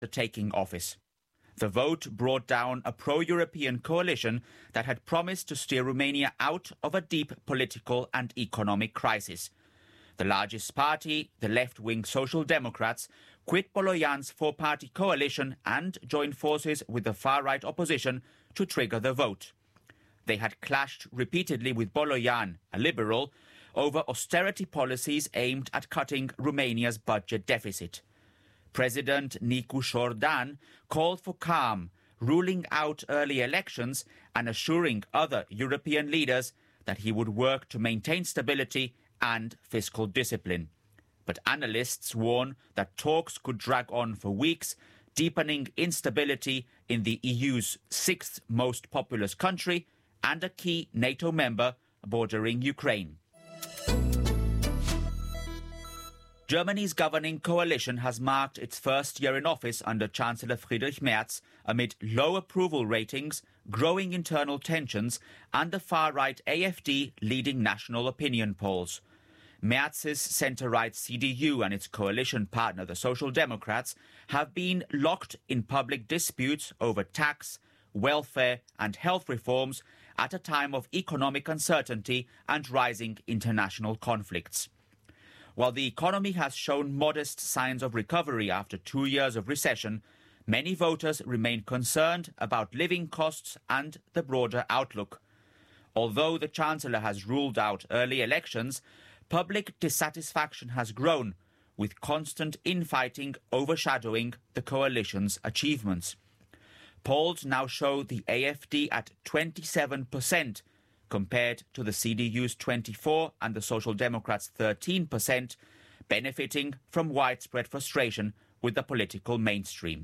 taking office. The vote brought down a pro-European coalition that had promised to steer Romania out of a deep political and economic crisis. The largest party, the left-wing Social Democrats, quit Boloyan's four-party coalition and joined forces with the far-right opposition to trigger the vote. They had clashed repeatedly with Boloyan, a liberal, over austerity policies aimed at cutting Romania's budget deficit. President Nicu Șordan called for calm, ruling out early elections and assuring other European leaders that he would work to maintain stability and fiscal discipline. But analysts warn that talks could drag on for weeks, deepening instability in the EU's sixth most populous country and a key NATO member bordering Ukraine. Germany's governing coalition has marked its first year in office under Chancellor Friedrich Merz amid low approval ratings, growing internal tensions and the far-right AfD leading national opinion polls. Merz's centre-right CDU and its coalition partner, the Social Democrats, have been locked in public disputes over tax, welfare and health reforms at a time of economic uncertainty and rising international conflicts. While the economy has shown modest signs of recovery after 2 years of recession, many voters remain concerned about living costs and the broader outlook. Although the Chancellor has ruled out early elections, public dissatisfaction has grown, with constant infighting overshadowing the coalition's achievements. Polls now show the AfD at 27%, compared to the CDU's 24% and the Social Democrats' 13%, benefiting from widespread frustration with the political mainstream.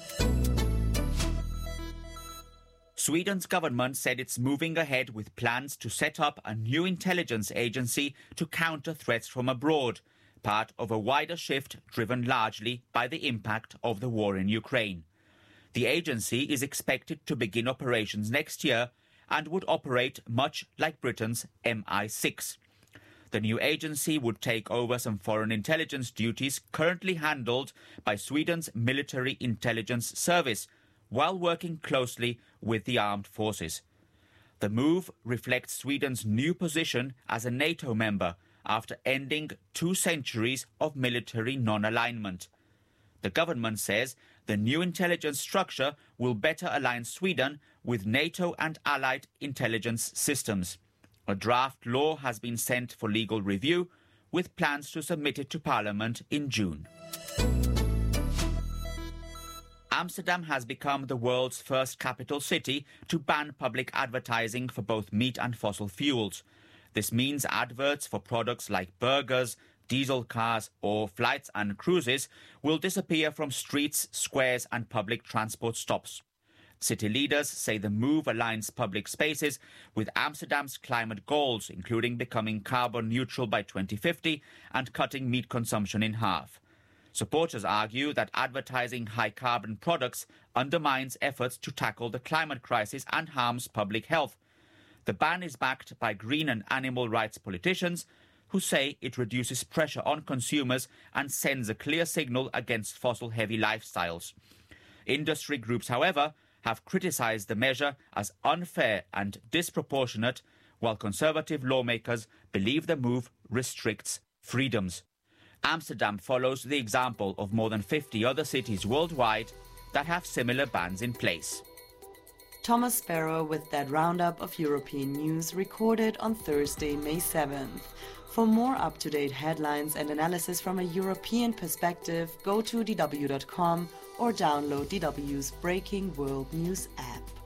Sweden's government said it's moving ahead with plans to set up a new intelligence agency to counter threats from abroad, part of a wider shift driven largely by the impact of the war in Ukraine. The agency is expected to begin operations next year and would operate much like Britain's MI6. The new agency would take over some foreign intelligence duties currently handled by Sweden's Military Intelligence Service, while working closely with the armed forces. The move reflects Sweden's new position as a NATO member after ending 2 centuries of military non-alignment. The government says the new intelligence structure will better align Sweden with NATO and allied intelligence systems. A draft law has been sent for legal review, with plans to submit it to Parliament in June. Amsterdam has become the world's first capital city to ban public advertising for both meat and fossil fuels. This means adverts for products like burgers, diesel cars or flights and cruises will disappear from streets, squares and public transport stops. City leaders say the move aligns public spaces with Amsterdam's climate goals, including becoming carbon neutral by 2050 and cutting meat consumption in half. Supporters argue that advertising high-carbon products undermines efforts to tackle the climate crisis and harms public health. The ban is backed by green and animal rights politicians who say it reduces pressure on consumers and sends a clear signal against fossil-heavy lifestyles. Industry groups, however, have criticised the measure as unfair and disproportionate, while conservative lawmakers believe the move restricts freedoms. Amsterdam follows the example of more than 50 other cities worldwide that have similar bans in place. Thomas Sparrow with that roundup of European news recorded on Thursday, May 7th. For more up-to-date headlines and analysis from a European perspective, go to dw.com or download DW's Breaking World News app.